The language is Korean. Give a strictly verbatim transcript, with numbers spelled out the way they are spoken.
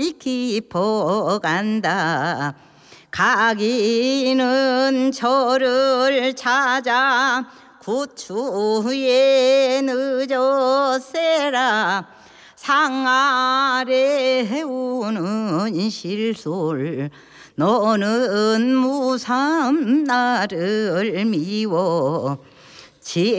깊어간다. 가기는 저를 찾아 구추에 늦었세라. 상 아래 우는 실솔 너는 무삼 나를 미워